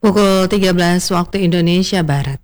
Pukul 13 waktu Indonesia Barat.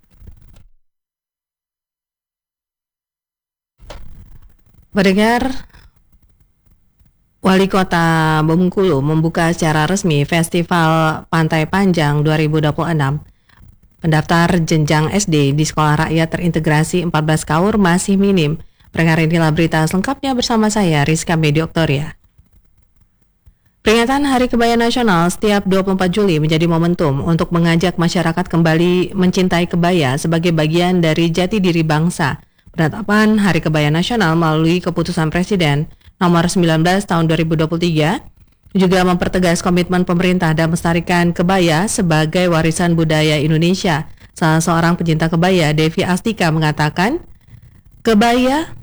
Pendengar, Wali Kota Bengkulu membuka secara resmi Festival Pantai Panjang 2026. Pendaftar jenjang SD di Sekolah Rakyat Terintegrasi 14 Kaur masih minim. Pendengar, inilah berita selengkapnya bersama saya, Rizka Medioktoria. Peringatan Hari Kebaya Nasional setiap 24 Juli menjadi momentum untuk mengajak masyarakat kembali mencintai kebaya sebagai bagian dari jati diri bangsa. Penetapan Hari Kebaya Nasional melalui keputusan Presiden nomor 19 tahun 2023 juga mempertegas komitmen pemerintah dalam melestarikan kebaya sebagai warisan budaya Indonesia. Salah seorang pecinta kebaya, Devi Astika, mengatakan, kebaya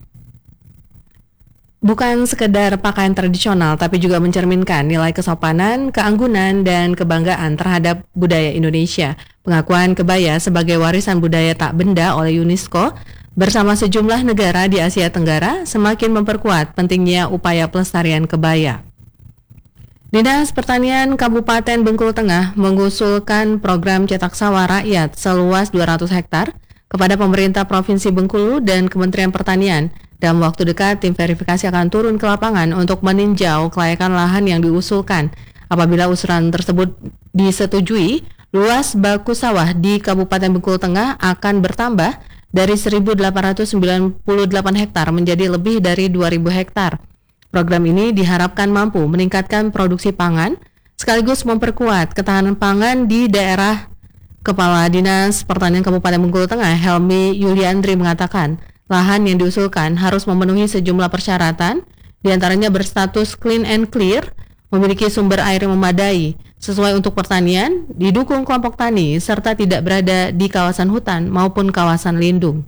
bukan sekedar pakaian tradisional, tapi juga mencerminkan nilai kesopanan, keanggunan, dan kebanggaan terhadap budaya Indonesia. Pengakuan kebaya sebagai warisan budaya tak benda oleh UNESCO bersama sejumlah negara di Asia Tenggara semakin memperkuat pentingnya upaya pelestarian kebaya. Dinas Pertanian Kabupaten Bengkulu Tengah mengusulkan program cetak sawah rakyat seluas 200 hektar kepada pemerintah Provinsi Bengkulu dan Kementerian Pertanian. Dalam waktu dekat, tim verifikasi akan turun ke lapangan untuk meninjau kelayakan lahan yang diusulkan. Apabila usulan tersebut disetujui, luas baku sawah di Kabupaten Bengkulu Tengah akan bertambah dari 1.898 hektar menjadi lebih dari 2.000 hektar. Program ini diharapkan mampu meningkatkan produksi pangan, sekaligus memperkuat ketahanan pangan di daerah. Kepala Dinas Pertanian Kabupaten Bengkulu Tengah, Helmi Yuliandri, mengatakan, lahan yang diusulkan harus memenuhi sejumlah persyaratan, diantaranya berstatus clean and clear, memiliki sumber air yang memadai, sesuai untuk pertanian, didukung kelompok tani, serta tidak berada di kawasan hutan maupun kawasan lindung.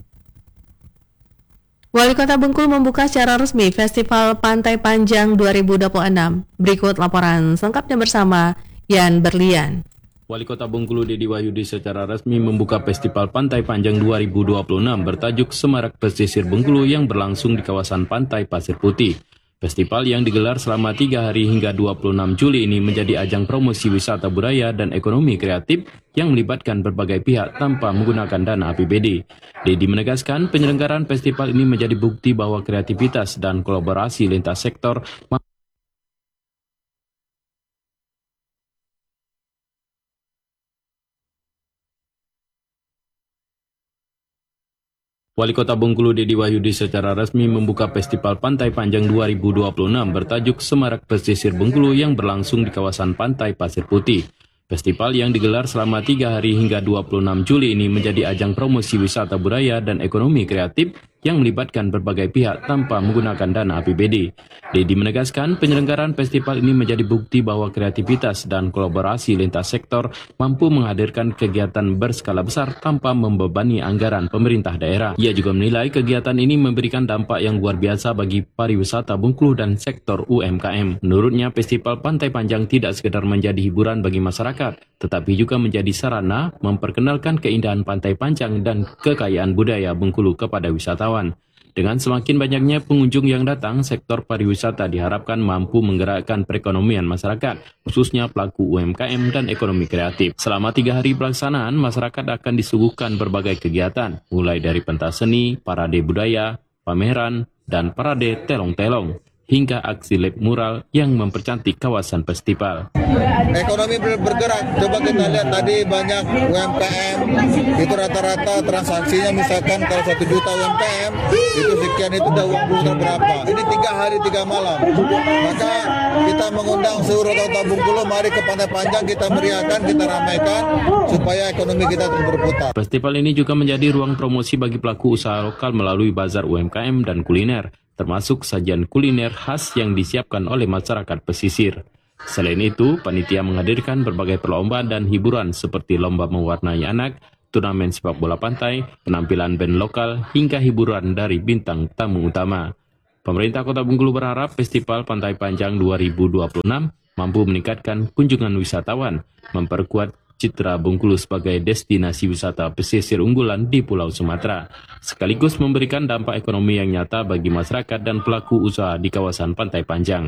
Wali Kota Bengkulu membuka secara resmi Festival Pantai Panjang 2026. Berikut laporan selengkapnya bersama Yan Berlian. Wali Kota Bengkulu Dedi Wahyudi secara resmi membuka Festival Pantai Panjang 2026 bertajuk Semarak Pesisir Bengkulu yang berlangsung di kawasan Pantai Pasir Putih. Festival yang digelar selama 3 hari hingga 26 Juli ini menjadi ajang promosi wisata budaya dan ekonomi kreatif yang melibatkan berbagai pihak tanpa menggunakan dana APBD. Dedi menegaskan penyelenggaraan festival ini menjadi bukti bahwa kreativitas dan kolaborasi lintas sektor Wali Kota Bengkulu Dedi Wahyudi secara resmi membuka Festival Pantai Panjang 2026 bertajuk Semarak Pesisir Bengkulu yang berlangsung di kawasan Pantai Pasir Putih. Festival yang digelar selama 3 hari hingga 26 Juli ini menjadi ajang promosi wisata budaya dan ekonomi kreatif yang melibatkan berbagai pihak tanpa menggunakan dana APBD. Dedi menegaskan penyelenggaraan festival ini menjadi bukti bahwa kreativitas dan kolaborasi lintas sektor mampu menghadirkan kegiatan berskala besar tanpa membebani anggaran pemerintah daerah. Ia juga menilai kegiatan ini memberikan dampak yang luar biasa bagi pariwisata Bengkulu dan sektor UMKM. Menurutnya, Festival Pantai Panjang tidak sekedar menjadi hiburan bagi masyarakat, tetapi juga menjadi sarana memperkenalkan keindahan Pantai Panjang dan kekayaan budaya Bengkulu kepada wisatawan. Dengan semakin banyaknya pengunjung yang datang, sektor pariwisata diharapkan mampu menggerakkan perekonomian masyarakat, khususnya pelaku UMKM dan ekonomi kreatif. Selama 3 hari pelaksanaan, masyarakat akan disuguhkan berbagai kegiatan, mulai dari pentas seni, parade budaya, pameran, dan parade telong-telong, hingga aksi lab mural yang mempercantik kawasan festival. Ekonomi bergerak, coba kita lihat tadi banyak UMKM, itu rata-rata transaksinya misalkan kalau 1 juta UMKM, itu sekian, itu udah uang putar berapa. Ini 3 hari 3 malam, maka kita mengundang seluruh kota Bengkulu, mari ke Pantai Panjang, kita meriahkan, kita ramaikan, supaya ekonomi kita terus berputar. Festival ini juga menjadi ruang promosi bagi pelaku usaha lokal melalui bazar UMKM dan kuliner, termasuk sajian kuliner khas yang disiapkan oleh masyarakat pesisir. Selain itu, panitia menghadirkan berbagai perlombaan dan hiburan seperti lomba mewarnai anak, turnamen sepak bola pantai, penampilan band lokal, hingga hiburan dari bintang tamu utama. Pemerintah Kota Bengkulu berharap Festival Pantai Panjang 2026 mampu meningkatkan kunjungan wisatawan, memperkuat citra Bengkulu sebagai destinasi wisata pesisir unggulan di Pulau Sumatera, sekaligus memberikan dampak ekonomi yang nyata bagi masyarakat dan pelaku usaha di kawasan Pantai Panjang.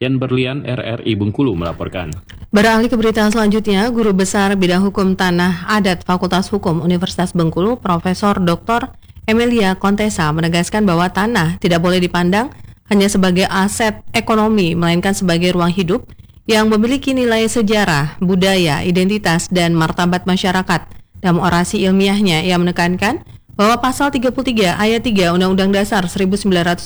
Yan Berlian, RRI Bengkulu melaporkan. Beralih ke berita selanjutnya, Guru Besar Bidang Hukum Tanah Adat Fakultas Hukum Universitas Bengkulu, Profesor Dr. Emilia Kontesa menegaskan bahwa tanah tidak boleh dipandang hanya sebagai aset ekonomi, melainkan sebagai ruang hidup yang memiliki nilai sejarah, budaya, identitas, dan martabat masyarakat. Dalam orasi ilmiahnya, ia menekankan bahwa pasal 33 ayat 3 Undang-Undang Dasar 1945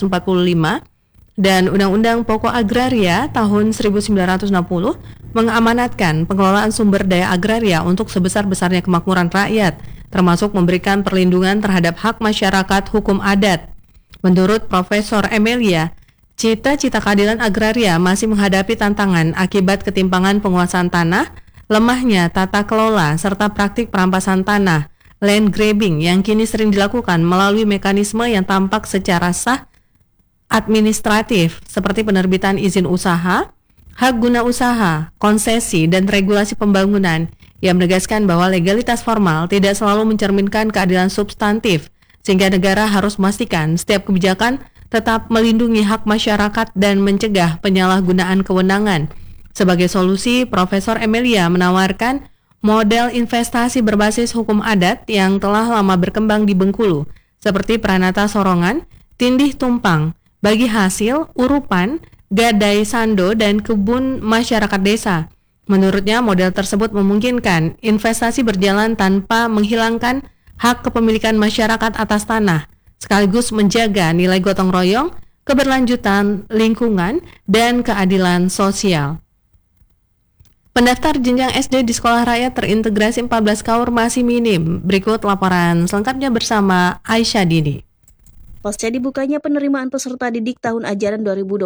dan Undang-Undang Pokok Agraria tahun 1960 mengamanatkan pengelolaan sumber daya agraria untuk sebesar-besarnya kemakmuran rakyat, termasuk memberikan perlindungan terhadap hak masyarakat hukum adat. Menurut Profesor Emilia, cita-cita keadilan agraria masih menghadapi tantangan akibat ketimpangan penguasaan tanah, lemahnya tata kelola, serta praktik perampasan tanah, land grabbing yang kini sering dilakukan melalui mekanisme yang tampak secara sah administratif seperti penerbitan izin usaha, hak guna usaha, konsesi, dan regulasi pembangunan. Ia menegaskan bahwa legalitas formal tidak selalu mencerminkan keadilan substantif, sehingga negara harus memastikan setiap kebijakan tetap melindungi hak masyarakat dan mencegah penyalahgunaan kewenangan. Sebagai solusi, Profesor Emilia menawarkan model investasi berbasis hukum adat yang telah lama berkembang di Bengkulu, seperti Pranata Sorongan, Tindih Tumpang, bagi hasil, urupan, gadai sando, dan kebun masyarakat desa. Menurutnya, model tersebut memungkinkan investasi berjalan tanpa menghilangkan hak kepemilikan masyarakat atas tanah, sekaligus menjaga nilai gotong royong, keberlanjutan lingkungan, dan keadilan sosial. Pendaftar jenjang SD di sekolah rakyat terintegrasi 14 KAUR masih minim. Berikut laporan selengkapnya bersama Aisyah Dini. Pasca dibukanya penerimaan peserta didik tahun ajaran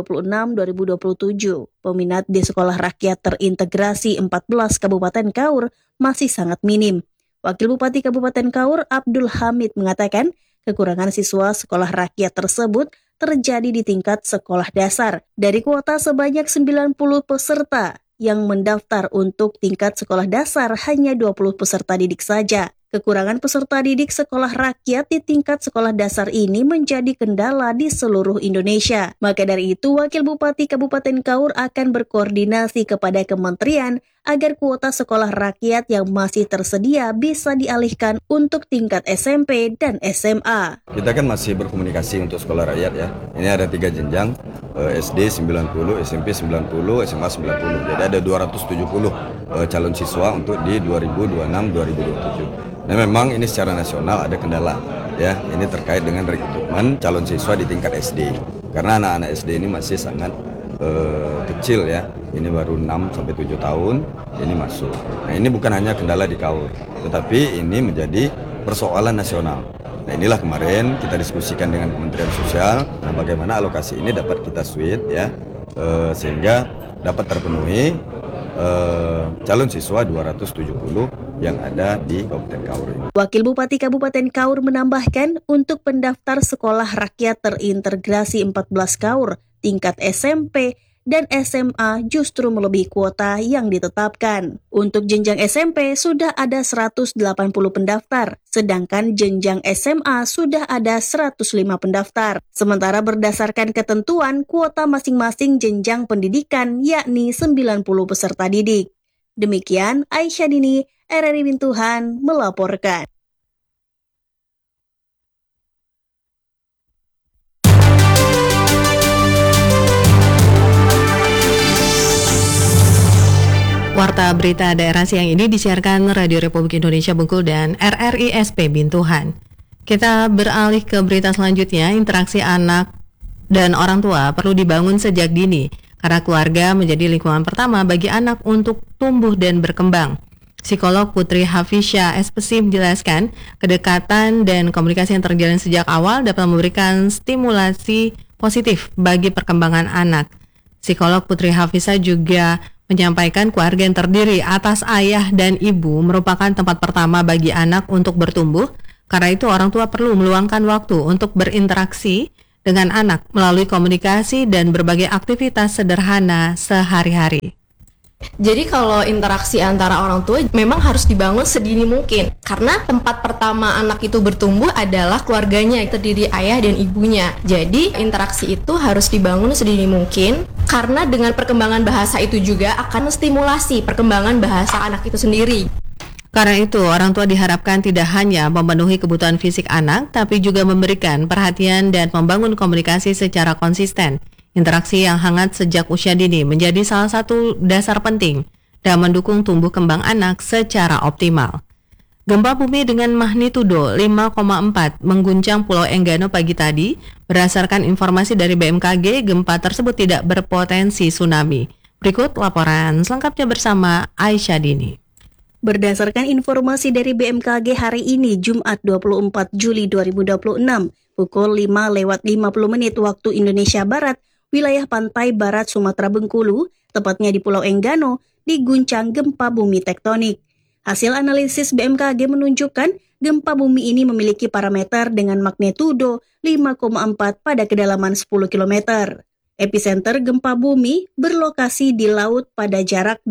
2026-2027, peminat di sekolah rakyat terintegrasi 14 Kabupaten KAUR masih sangat minim. Wakil Bupati Kabupaten KAUR Abdul Hamid mengatakan, kekurangan siswa sekolah rakyat tersebut terjadi di tingkat sekolah dasar. Dari kuota sebanyak 90 peserta yang mendaftar untuk tingkat sekolah dasar, hanya 20 peserta didik saja. Kekurangan peserta didik sekolah rakyat di tingkat sekolah dasar ini menjadi kendala di seluruh Indonesia. Maka dari itu, Wakil Bupati Kabupaten KAUR akan berkoordinasi kepada kementerian agar kuota sekolah rakyat yang masih tersedia bisa dialihkan untuk tingkat SMP dan SMA. Kita kan masih berkomunikasi untuk sekolah rakyat ya. Ini ada 3 jenjang, SD 90, SMP 90, SMA 90. Jadi ada 270 calon siswa untuk di 2026-2027. Dan memang ini secara nasional ada kendala ya. Ini terkait dengan rekrutmen calon siswa di tingkat SD. Karena anak-anak SD ini masih sangat kecil ya. Ini baru 6 sampai 7 tahun ini masuk. Nah, ini bukan hanya kendala di KAUR, tetapi ini menjadi persoalan nasional. Nah, inilah kemarin kita diskusikan dengan Kementerian Sosial, nah bagaimana alokasi ini dapat kita switch ya, sehingga dapat terpenuhi calon siswa 270 yang ada di Kabupaten KAUR ini. Wakil Bupati Kabupaten KAUR menambahkan, untuk pendaftar sekolah rakyat terintegrasi 14 KAUR tingkat SMP dan SMA justru melebihi kuota yang ditetapkan. Untuk jenjang SMP sudah ada 180 pendaftar, sedangkan jenjang SMA sudah ada 105 pendaftar. Sementara berdasarkan ketentuan, kuota masing-masing jenjang pendidikan yakni 90 peserta didik. Demikian Aisyah Dini, RRI Bintuhan melaporkan. Warta berita daerah siang ini disiarkan Radio Republik Indonesia Bengkulu dan RRI SP Bintuhan. Kita beralih ke berita selanjutnya. Interaksi anak dan orang tua perlu dibangun sejak dini, karena keluarga menjadi lingkungan pertama bagi anak untuk tumbuh dan berkembang. Psikolog Putri Hafisya SPSI menjelaskan, kedekatan dan komunikasi yang terjalin sejak awal dapat memberikan stimulasi positif bagi perkembangan anak. Psikolog Putri Hafisya juga menyampaikan keluarga yang terdiri atas ayah dan ibu merupakan tempat pertama bagi anak untuk bertumbuh. Karena itu orang tua perlu meluangkan waktu untuk berinteraksi dengan anak melalui komunikasi dan berbagai aktivitas sederhana sehari-hari. Jadi kalau interaksi antara orang tua memang harus dibangun sedini mungkin. Karena tempat pertama anak itu bertumbuh adalah keluarganya, terdiri ayah dan ibunya. Jadi interaksi itu harus dibangun sedini mungkin. Karena dengan perkembangan bahasa itu juga akan menstimulasi perkembangan bahasa anak itu sendiri. Karena itu, orang tua diharapkan tidak hanya memenuhi kebutuhan fisik anak, tapi juga memberikan perhatian dan membangun komunikasi secara konsisten. Interaksi yang hangat sejak usia dini menjadi salah satu dasar penting dan mendukung tumbuh kembang anak secara optimal. Gempa bumi dengan magnitudo 5,4 mengguncang Pulau Enggano pagi tadi. Berdasarkan informasi dari BMKG, gempa tersebut tidak berpotensi tsunami. Berikut laporan selengkapnya bersama Aisyah Dini. Berdasarkan informasi dari BMKG hari ini, Jumat 24 Juli 2026, pukul 5:50 waktu Indonesia Barat, wilayah pantai barat Sumatera Bengkulu, tepatnya di Pulau Enggano, diguncang gempa bumi tektonik. Hasil analisis BMKG menunjukkan gempa bumi ini memiliki parameter dengan magnitudo 5,4 pada kedalaman 10 km. Epicenter gempa bumi berlokasi di laut pada jarak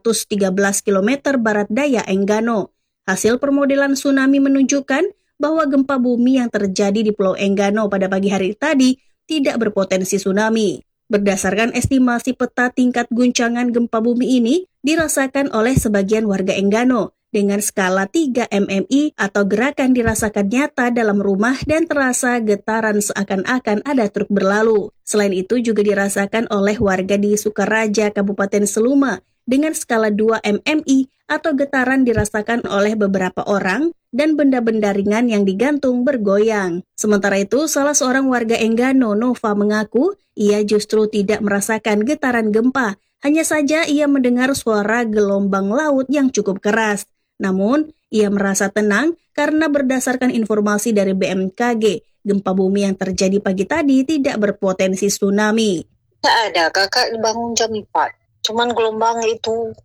213 km barat daya Enggano. Hasil permodelan tsunami menunjukkan bahwa gempa bumi yang terjadi di Pulau Enggano pada pagi hari tadi tidak berpotensi tsunami. Berdasarkan estimasi peta tingkat guncangan gempa bumi ini dirasakan oleh sebagian warga Enggano dengan skala 3 MMI atau gerakan dirasakan nyata dalam rumah dan terasa getaran seakan-akan ada truk berlalu. Selain itu juga dirasakan oleh warga di Sukaraja, Kabupaten Seluma dengan skala 2 MMI atau getaran dirasakan oleh beberapa orang dan benda-benda ringan yang digantung bergoyang. Sementara itu, salah seorang warga Enggano, Nova, mengaku ia justru tidak merasakan getaran gempa, hanya saja ia mendengar suara gelombang laut yang cukup keras. Namun, ia merasa tenang karena berdasarkan informasi dari BMKG, gempa bumi yang terjadi pagi tadi tidak berpotensi tsunami. Tidak ada, kakak bangun jam 4. Cuman gelombang itu,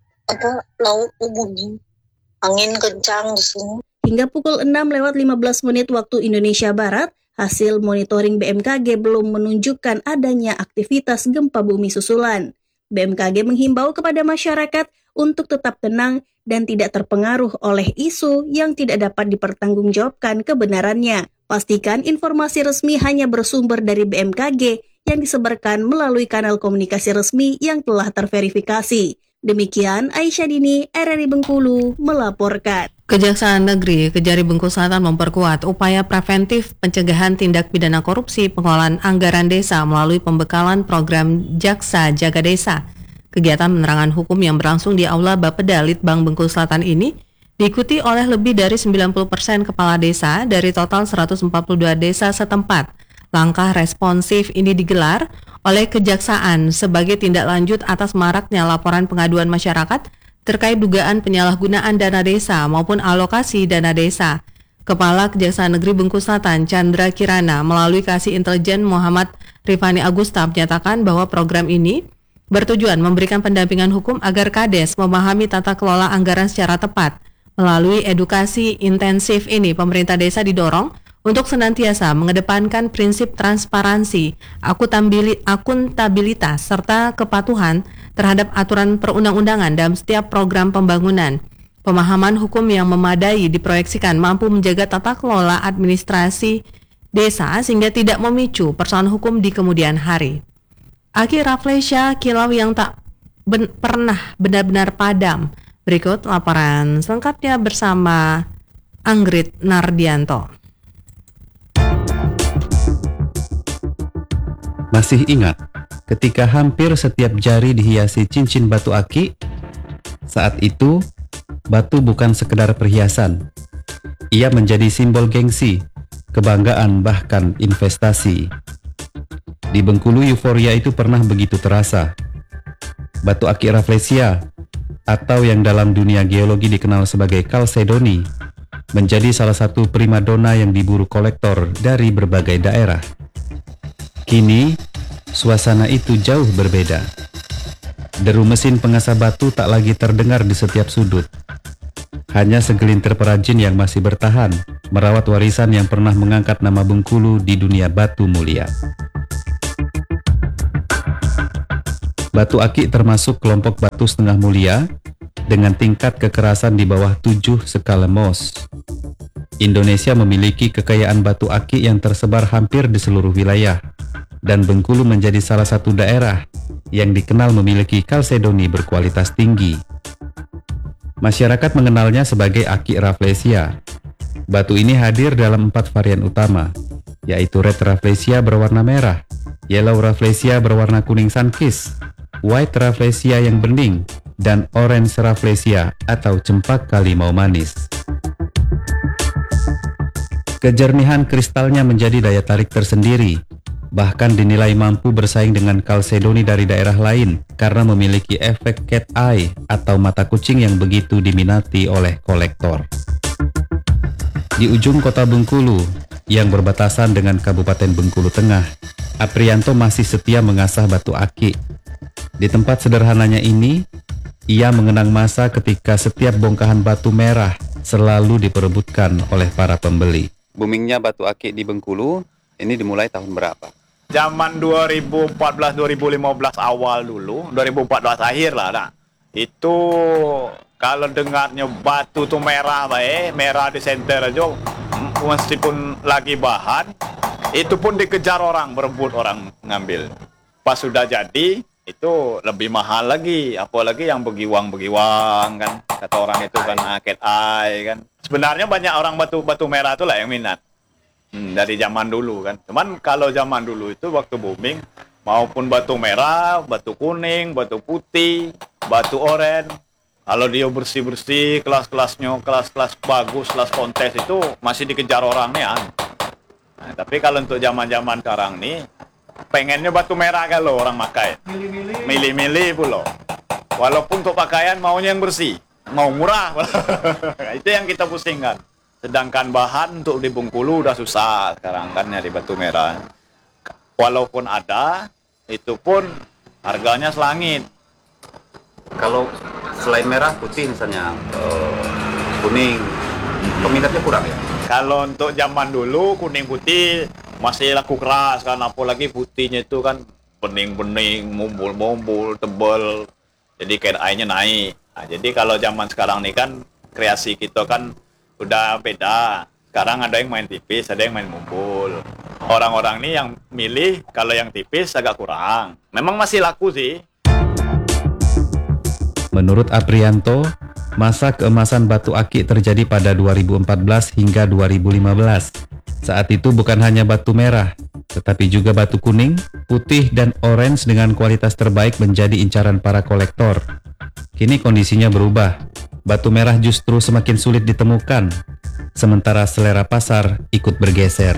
laut bunyi, angin kencang di sini. Hingga pukul 6:15 waktu Indonesia Barat, hasil monitoring BMKG belum menunjukkan adanya aktivitas gempa bumi susulan. BMKG menghimbau kepada masyarakat untuk tetap tenang dan tidak terpengaruh oleh isu yang tidak dapat dipertanggungjawabkan kebenarannya. Pastikan informasi resmi hanya bersumber dari BMKG yang disebarkan melalui kanal komunikasi resmi yang telah terverifikasi. Demikian Aisyah Dini, RRI Bengkulu, melaporkan. Kejaksaan Negeri Kejari Bengkulu Selatan memperkuat upaya preventif pencegahan tindak pidana korupsi pengelolaan anggaran desa melalui pembekalan program Jaksa Jaga Desa. Kegiatan penerangan hukum yang berlangsung di Aula Bapeda Litbang Bengkulu Selatan ini diikuti oleh lebih dari 90% kepala desa dari total 142 desa setempat. Langkah responsif ini digelar oleh Kejaksaan sebagai tindak lanjut atas maraknya laporan pengaduan masyarakat terkait dugaan penyalahgunaan dana desa maupun alokasi dana desa. Kepala Kejaksaan Negeri Bengkulu Selatan Chandra Kirana melalui Kasih Intelijen Muhammad Rifani Agusta menyatakan bahwa program ini bertujuan memberikan pendampingan hukum agar Kades memahami tata kelola anggaran secara tepat. Melalui edukasi intensif ini, pemerintah desa didorong untuk senantiasa mengedepankan prinsip transparansi, akuntabilitas, serta kepatuhan terhadap aturan perundang-undangan dalam setiap program pembangunan. Pemahaman hukum yang memadai diproyeksikan mampu menjaga tata kelola administrasi desa sehingga tidak memicu persoalan hukum di kemudian hari. Aki Raflesya, kilau yang tak pernah benar-benar padam. Berikut laporan selengkapnya bersama Anggrit Nardianto. Masih ingat ketika hampir setiap jari dihiasi cincin batu aki? Saat itu, batu bukan sekedar perhiasan. Ia menjadi simbol gengsi, kebanggaan, bahkan investasi. Di Bengkulu, euforia itu pernah begitu terasa. Batu aki Rafflesia, atau yang dalam dunia geologi dikenal sebagai kalsedoni, menjadi salah satu primadona yang diburu kolektor dari berbagai daerah. Kini, suasana itu jauh berbeda. Deru mesin pengasah batu tak lagi terdengar di setiap sudut. Hanya segelintir perajin yang masih bertahan, merawat warisan yang pernah mengangkat nama Bengkulu di dunia batu mulia. Batu akik termasuk kelompok batu setengah mulia dengan tingkat kekerasan di bawah 7 skala Mohs. Indonesia memiliki kekayaan batu akik yang tersebar hampir di seluruh wilayah, dan Bengkulu menjadi salah satu daerah yang dikenal memiliki kalsedoni berkualitas tinggi. Masyarakat mengenalnya sebagai akik Rafflesia. Batu ini hadir dalam 4 varian utama, yaitu Red Rafflesia berwarna merah, Yellow Rafflesia berwarna kuning sunkist, White Rafflesia yang bening, dan Orange Rafflesia atau cempaka limau manis. Kejernihan kristalnya menjadi daya tarik tersendiri, bahkan dinilai mampu bersaing dengan kalsedoni dari daerah lain karena memiliki efek cat eye atau mata kucing yang begitu diminati oleh kolektor. Di ujung kota Bengkulu, yang berbatasan dengan Kabupaten Bengkulu Tengah, Aprianto masih setia mengasah batu akik. Di tempat sederhananya ini, ia mengenang masa ketika setiap bongkahan batu merah selalu diperebutkan oleh para pembeli. Boomingnya batu akik di Bengkulu ini dimulai tahun berapa? Zaman 2014-2015 awal dulu, 2014 akhir lah. Nah. Itu kalau dengarnya batu tuh merah merah di center aja, meskipun lagi bahan, itu pun dikejar orang, berebut orang ngambil. Pas sudah jadi, itu lebih mahal lagi, apalagi yang begiwang kan, kata orang itu kan cat eye kan. Sebenarnya banyak orang batu merah itu lah yang minat dari zaman dulu kan. Cuman kalau zaman dulu itu waktu booming, maupun batu merah, batu kuning, batu putih, batu oranye, kalau dia bersih-bersih, kelas-kelasnya, kelas-kelas bagus, kelas kontes itu masih dikejar orang nih. Nah, tapi kalau untuk zaman-zaman sekarang nih, pengennya batu merah kalau orang pakai. Milih-milih pula. Walaupun untuk pakaian maunya yang bersih, mau murah. Itu yang kita pusingkan. Sedangkan bahan untuk di Bengkulu udah susah sekarang kan nyari batu merah. Walaupun ada, itu pun harganya selangit. Kalau selain merah, putih misalnya, kuning, peminatnya kurang ya? Kalau untuk zaman dulu kuning putih masih laku keras kan, apalagi putihnya itu kan bening-bening, mumbul-mumbul, tebal. Jadi KRI-nya naik. Nah, jadi kalau zaman sekarang nih kan kreasi kita kan udah beda. Sekarang ada yang main tipis, ada yang main mumbul. Orang-orang ini yang milih kalau yang tipis agak kurang. Memang masih laku sih. Menurut Aprianto, masa keemasan batu akik terjadi pada 2014 hingga 2015. Saat itu bukan hanya batu merah, tetapi juga batu kuning, putih, dan orange dengan kualitas terbaik menjadi incaran para kolektor. Kini kondisinya berubah. Batu merah justru semakin sulit ditemukan, sementara selera pasar ikut bergeser.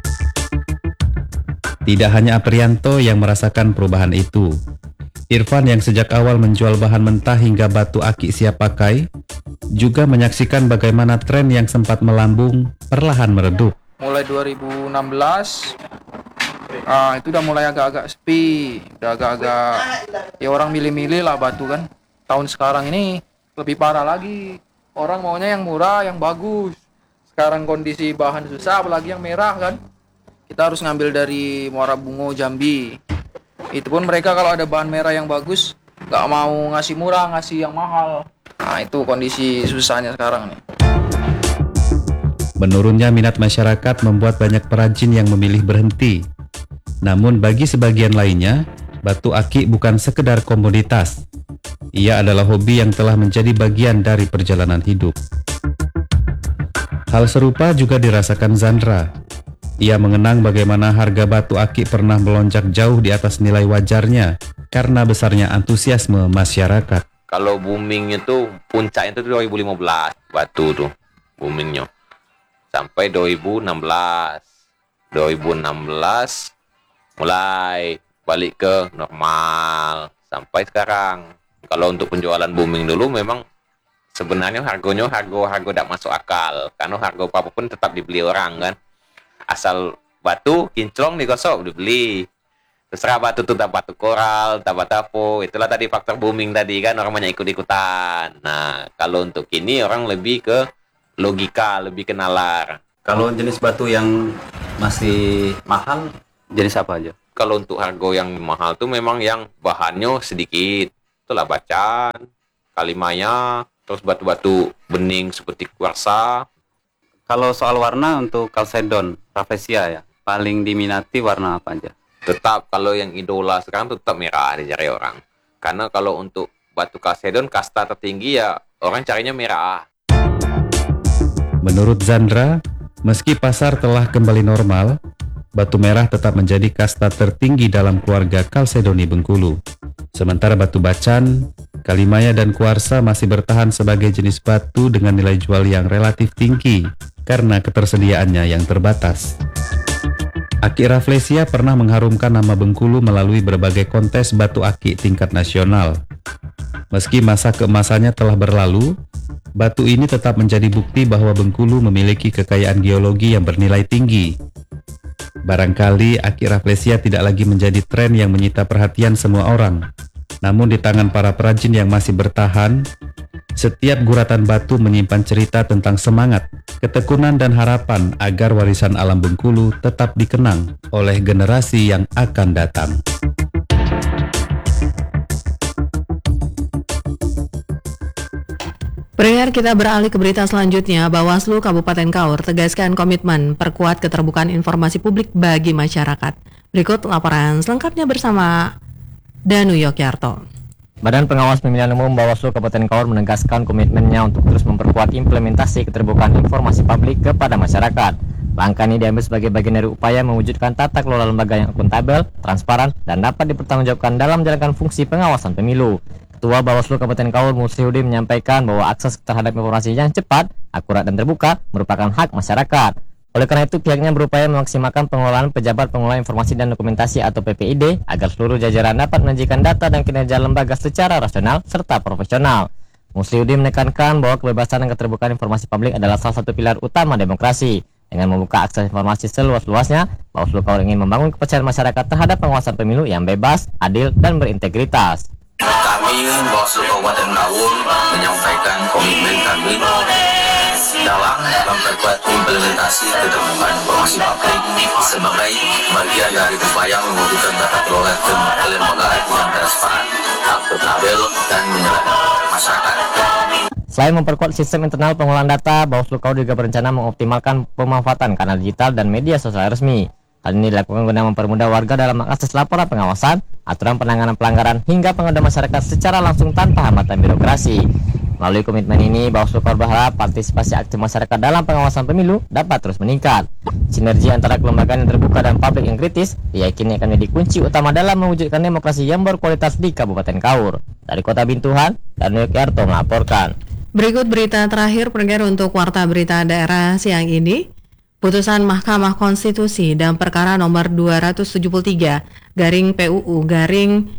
Tidak hanya Aprianto yang merasakan perubahan itu. Irfan yang sejak awal menjual bahan mentah hingga batu akik siap pakai, juga menyaksikan bagaimana tren yang sempat melambung perlahan meredup. Mulai 2016, itu udah mulai agak-agak sepi, udah agak-agak, ya orang milih-milih lah batu kan. Tahun sekarang ini lebih parah lagi, orang maunya yang murah, yang bagus. Sekarang kondisi bahan susah, apalagi yang merah kan. Kita harus ngambil dari Muara Bungo, Jambi. Itu pun mereka kalau ada bahan merah yang bagus, nggak mau ngasih murah, ngasih yang mahal. Nah itu kondisi susahnya sekarang nih. Menurunnya minat masyarakat membuat banyak perajin yang memilih berhenti. Namun bagi sebagian lainnya, batu akik bukan sekedar komoditas. Ia adalah hobi yang telah menjadi bagian dari perjalanan hidup. Hal serupa juga dirasakan Zandra. Ia mengenang bagaimana harga batu akik pernah melonjak jauh di atas nilai wajarnya karena besarnya antusiasme masyarakat. Kalau booming itu puncaknya itu 2015 batu tuh boomingnya sampai 2016 mulai balik ke normal sampai sekarang. Kalau untuk penjualan booming dulu memang sebenarnya harga tidak masuk akal karena harga apapun tetap dibeli orang kan. Asal batu kinclong digosok dibeli. Terserah batu itu tak batu koral, tak batu apa. Itulah tadi faktor booming tadi kan, orang banyak ikut-ikutan. Nah, kalau untuk ini orang lebih ke logika, lebih ke nalar. Kalau jenis batu yang masih mahal, jenis apa aja? Kalau untuk harga yang mahal tuh memang yang bahannya sedikit. Itulah bacan, kalimaya, terus batu-batu bening seperti kuarsa. Kalau soal warna untuk kalsedon, rafflesia ya, paling diminati warna apa aja? Tetap kalau yang idola sekarang tetap merah dicari orang. Karena kalau untuk batu kalsedon kasta tertinggi ya orang carinya merah. Menurut Zandra, meski pasar telah kembali normal, batu merah tetap menjadi kasta tertinggi dalam keluarga kalsedoni Bengkulu. Sementara batu bacan, kalimaya dan kuarsa masih bertahan sebagai jenis batu dengan nilai jual yang relatif tinggi karena ketersediaannya yang terbatas. Aki Rafflesia pernah mengharumkan nama Bengkulu melalui berbagai kontes batu aki tingkat nasional. Meski masa keemasannya telah berlalu, batu ini tetap menjadi bukti bahwa Bengkulu memiliki kekayaan geologi yang bernilai tinggi. Barangkali Aki Rafflesia tidak lagi menjadi tren yang menyita perhatian semua orang. Namun di tangan para perajin yang masih bertahan, setiap guratan batu menyimpan cerita tentang semangat, ketekunan dan harapan agar warisan alam Bengkulu tetap dikenang oleh generasi yang akan datang. Pendengar, kita beralih ke berita selanjutnya. Bawaslu Kabupaten Kaur tegaskan komitmen perkuat keterbukaan informasi publik bagi masyarakat. Berikut laporan selengkapnya bersama Danu Yogyarto. Badan Pengawas Pemilihan Umum Bawaslu Kabupaten Kaur menegaskan komitmennya untuk terus memperkuat implementasi keterbukaan informasi publik kepada masyarakat. Langkah ini diambil sebagai bagian dari upaya mewujudkan tata kelola lembaga yang akuntabel, transparan, dan dapat dipertanggungjawabkan dalam menjalankan fungsi pengawasan pemilu. Ketua Bawaslu Kabupaten Kaur Musliuddin menyampaikan bahwa akses terhadap informasi yang cepat, akurat, dan terbuka merupakan hak masyarakat. Oleh karena itu, pihaknya berupaya memaksimalkan pengelolaan pejabat pengelola informasi dan dokumentasi atau PPID agar seluruh jajaran dapat menyajikan data dan kinerja lembaga secara rasional serta profesional. Musliuddin menekankan bahwa kebebasan dan keterbukaan informasi publik adalah salah satu pilar utama demokrasi. Dengan membuka akses informasi seluas-luasnya, Bawaslu Kaur ingin membangun kepercayaan masyarakat terhadap pengawasan pemilu yang bebas, adil, dan berintegritas. Kami Bawaslu Kabupaten Kaur menyampaikan komitmen kami dalam memperkuat implementasi keterbukaan informasi publik sebagai bagian dari upaya mewujudkan tata kelola kelembagaan yang transparan, akuntabel, dan menyerahkan masyarakat. Selain memperkuat sistem internal pengelolaan data, Bawaslu Kaur juga berencana mengoptimalkan pemanfaatan kanal digital dan media sosial resmi. Hal ini dilakukan guna mempermudah warga dalam mengakses laporan pengawasan, aturan penanganan pelanggaran, hingga pengaduan masyarakat secara langsung tanpa hambatan birokrasi. Melalui komitmen ini, Bawaslu Kaur berharap partisipasi aktif masyarakat dalam pengawasan pemilu dapat terus meningkat. Sinergi antara kelembagaan yang terbuka dan publik yang kritis diyakini akan menjadi kunci utama dalam mewujudkan demokrasi yang berkualitas di Kabupaten Kaur. Dari Kota Bintuhan, Danu Yogyarto melaporkan. Berikut berita terakhir pendengar untuk Warta Berita Daerah siang ini. Putusan Mahkamah Konstitusi dalam perkara nomor 273 garing PUU garing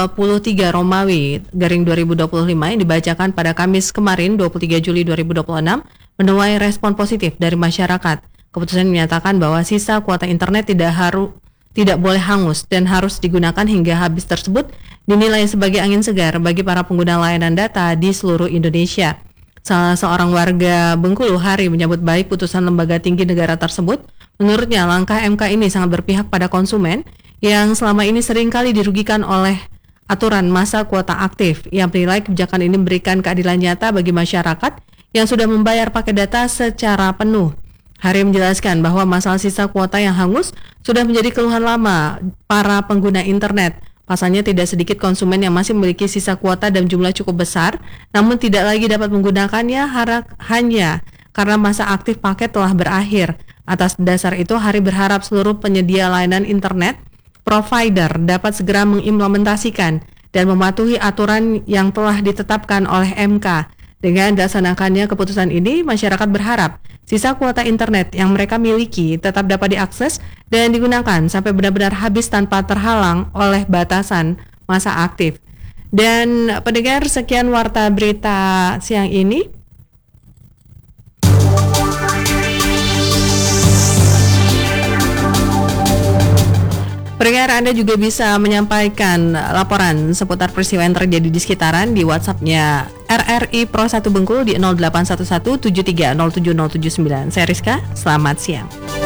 23 Romawi garing 2025 yang dibacakan pada Kamis kemarin 23 Juli 2026 menuai respon positif dari masyarakat. Keputusan menyatakan bahwa sisa kuota internet tidak boleh hangus dan harus digunakan hingga habis tersebut dinilai sebagai angin segar bagi para pengguna layanan data di seluruh Indonesia. Salah seorang warga Bengkulu, Hari, menyambut baik putusan lembaga tinggi negara tersebut. Menurutnya, langkah MK ini sangat berpihak pada konsumen yang selama ini seringkali dirugikan oleh aturan masa kuota aktif. Yang menilai kebijakan ini memberikan keadilan nyata bagi masyarakat yang sudah membayar paket data secara penuh. Hari menjelaskan bahwa masalah sisa kuota yang hangus sudah menjadi keluhan lama para pengguna internet. Pasalnya tidak sedikit konsumen yang masih memiliki sisa kuota dalam jumlah cukup besar, namun tidak lagi dapat menggunakannya hanya karena masa aktif paket telah berakhir. Atas dasar itu, Hari berharap seluruh penyedia layanan internet provider dapat segera mengimplementasikan dan mematuhi aturan yang telah ditetapkan oleh MK. Dengan dilaksanakannya keputusan ini, masyarakat berharap sisa kuota internet yang mereka miliki tetap dapat diakses dan digunakan sampai benar-benar habis tanpa terhalang oleh batasan masa aktif. Dan pendengar, sekian Warta Berita siang ini. Pendengar, Anda juga bisa menyampaikan laporan seputar peristiwa yang terjadi di sekitaran di WhatsApp-nya RRI Pro 1 Bengkulu di 0811 730779. Saya Rizka, selamat siang.